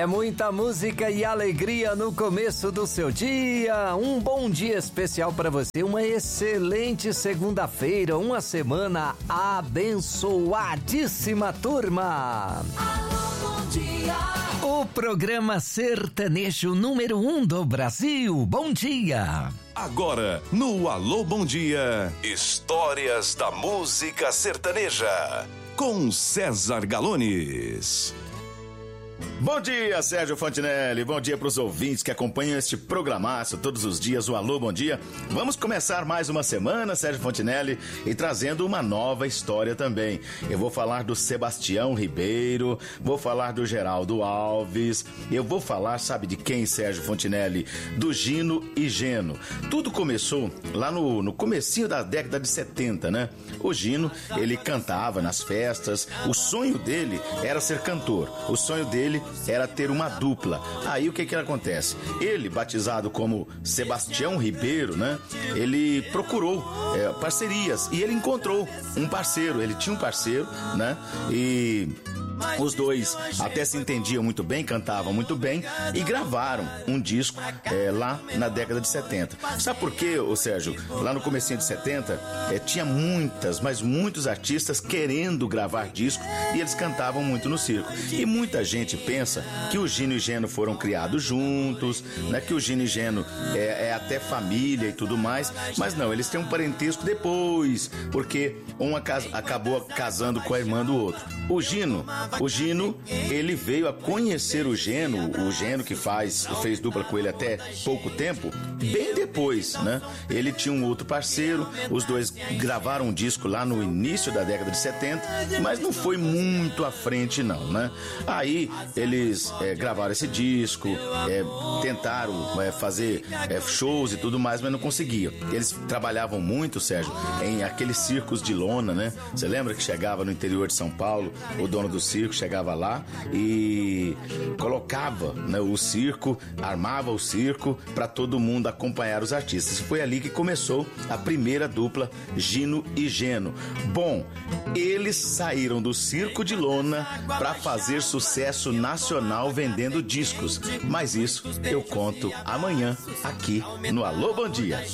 É muita música e alegria no começo do seu dia. Um bom dia especial para você, uma excelente segunda-feira, uma semana abençoadíssima, turma. Alô, bom dia. O programa sertanejo número 1 do Brasil. Bom dia. Agora, no Alô Bom Dia, histórias da música sertaneja, com César Galones. Bom dia, Sérgio Fontinelli. Bom dia para os ouvintes que acompanham este programaço todos os dias, o Alô Bom Dia. Vamos começar mais uma semana, Sérgio Fontinelli, e trazendo uma nova história também. Eu vou falar do Sebastião Ribeiro, vou falar do Geraldo Alves, eu vou falar, sabe de quem, Sérgio Fontinelli? Do Gino e Geno. Tudo começou lá no comecinho da década de 70, né? O Gino, ele cantava nas festas, o sonho dele era ser cantor, o sonho dele era ter uma dupla. Aí o que acontece? Ele, batizado como Sebastião Ribeiro, né? Ele procurou parcerias e ele encontrou um parceiro. Ele tinha um parceiro, né? E os dois até se entendiam muito bem, cantavam muito bem e gravaram um disco lá na década de 70. Sabe por quê, Sérgio? Lá no comecinho de 70 tinha muitos artistas querendo gravar disco e eles cantavam muito no circo. E muita gente pensa que o Gino e Geno foram criados juntos, né? Que o Gino e Geno é até família e tudo mais, mas não, eles têm um parentesco depois, porque um acabou casando com a irmã do outro. O Gino, ele veio a conhecer o Geno que fez dupla com ele até pouco tempo, bem depois, né? Ele tinha um outro parceiro, os dois gravaram um disco lá no início da década de 70, mas não foi muito à frente não, né? Aí eles gravaram esse disco, tentaram fazer shows e tudo mais, mas não conseguiam. Eles trabalhavam muito, Sérgio, em aqueles circos de lona, né? Você lembra que chegava no interior de São Paulo, o dono do circo chegava lá e colocava, né, o circo, armava o circo para todo mundo acompanhar os artistas. Foi ali que começou a primeira dupla, Gino e Geno. Bom, eles saíram do circo de lona para fazer sucesso nacional vendendo discos, mas isso eu conto amanhã aqui no Alô Bom Dia.